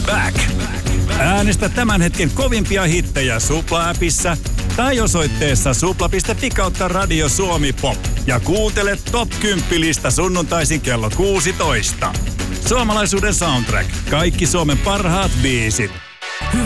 back. Äänestä tämän hetken kovimpia hittejä Supla-appissa tai osoitteessa supla.fi/Radio Suomi Pop. Ja kuuntele Top 10-lista sunnuntaisin kello 16. Suomalaisuuden soundtrack. Kaikki Suomen parhaat biisit.